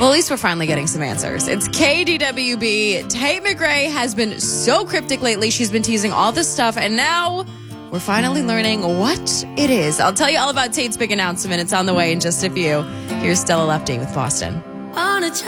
Well, at least we're finally getting some answers. It's KDWB. Tate McRae has been so cryptic lately. She's been teasing all this stuff, and now we're finally learning what it is. I'll tell you all about Tate's big announcement. It's on the way in just a few. Here's Stella Lefty with Boston.